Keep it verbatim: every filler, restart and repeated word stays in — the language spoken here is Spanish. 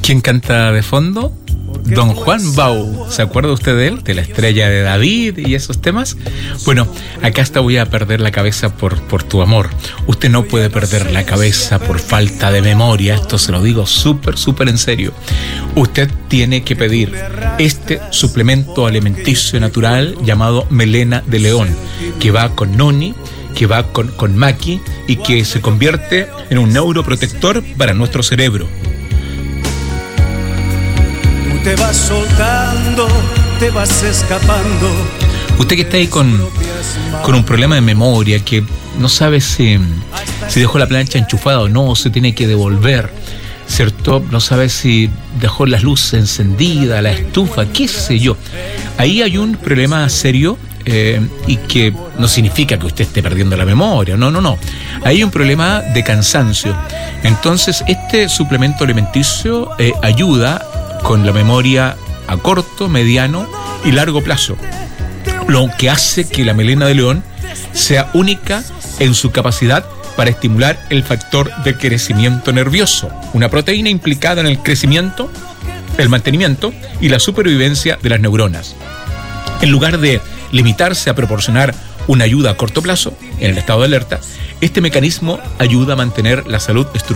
¿Quién canta de fondo? Don Juan Bau. ¿Se acuerda usted de él? De la estrella de David y esos temas. Bueno, acá hasta voy a perder la cabeza por, por tu amor. Usted no puede perder la cabeza por falta de memoria. Esto se lo digo súper, súper en serio. Usted tiene que pedir este suplemento alimenticio natural llamado Melena de León, que va con noni, que va con, con maqui y que se convierte en un neuroprotector para nuestro cerebro. Te vas soltando, te vas escapando. Usted que está ahí con, con un problema de memoria, que no sabe si, si dejó la plancha enchufada o no, se tiene que devolver, ¿cierto? No sabe si dejó las luces encendidas, la estufa, qué sé yo. Ahí hay un problema serio eh, y que no significa que usted esté perdiendo la memoria, no, no, no. Hay un problema de cansancio. Entonces, este suplemento alimenticio eh, ayuda con la memoria a corto, mediano y largo plazo, lo que hace que la melena de león sea única en su capacidad para estimular el factor de crecimiento nervioso, una proteína implicada en el crecimiento, el mantenimiento y la supervivencia de las neuronas. En lugar de limitarse a proporcionar una ayuda a corto plazo, en el estado de alerta, este mecanismo ayuda a mantener la salud estructural